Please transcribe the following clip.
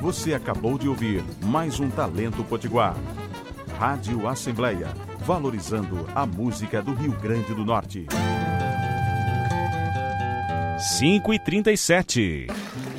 Você acabou de ouvir mais um Talento Potiguar. Rádio Assembleia, valorizando a música do Rio Grande do Norte. 5h37.